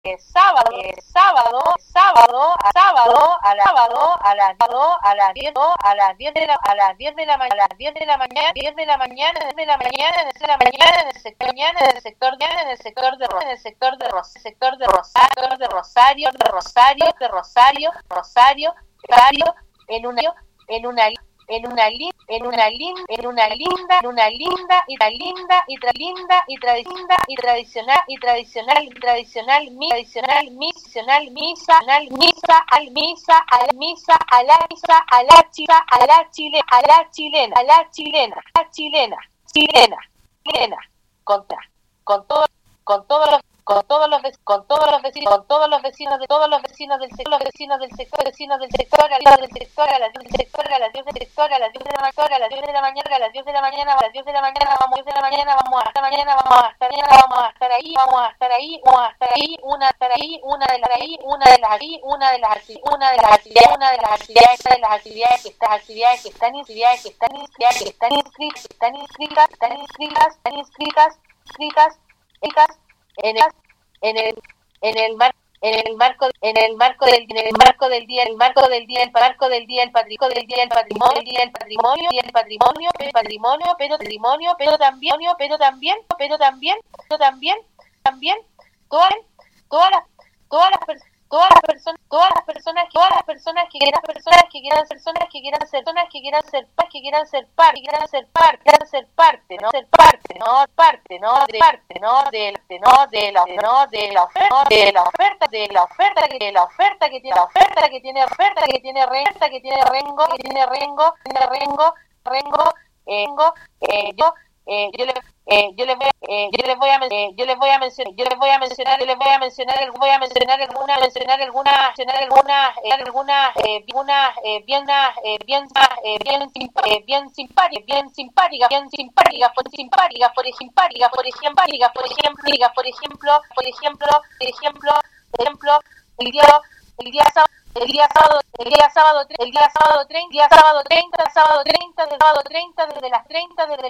sábado a las 10 de la mañana, en el sector de Rosario, en una linda y tradicional misa chilena, con todos los vecinos del sector a las 10 de la mañana vamos a estar ahí una de las actividades que están inscritas en el marco del día del patrimonio, pero también todas las personas que quieran ser parte de la oferta que tiene Rengo. Yo les voy a mencionar algunas bien simpáticas, por ejemplo, el día sábado 30 desde las 3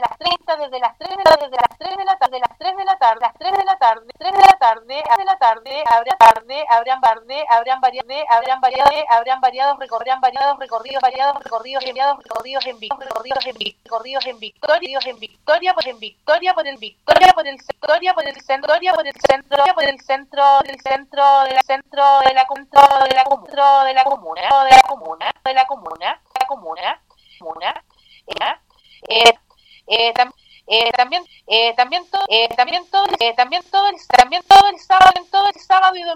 habrán recorridos en Victoria por el centro de la comuna. También todo el sábado y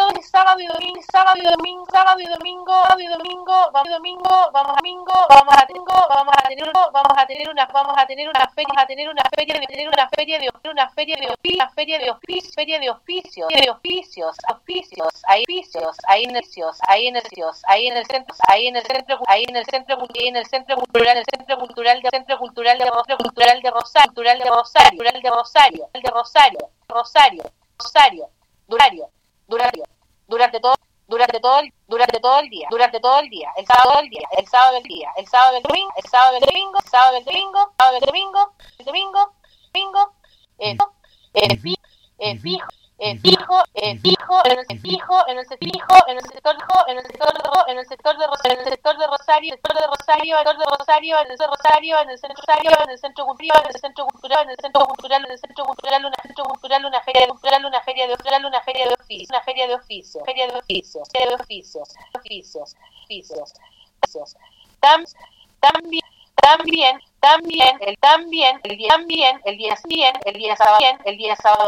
domingo vamos a tener una feria de oficios ahí en el centro cultural de Rosario, durante todo el día, el sábado del fijo en el sector de Rosario, en el centro cultural, una feria de oficios. También el día sábado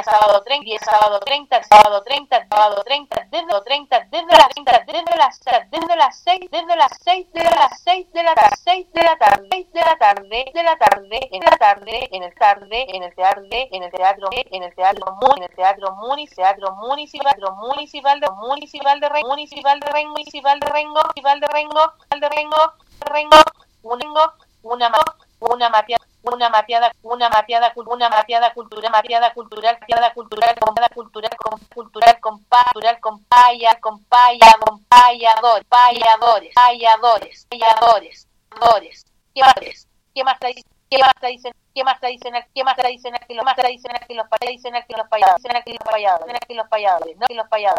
30 desde las 6 de la tarde en el teatro municipal de Rengo, una mapeada con payadores. ¿Qué más tradicional que los payadores?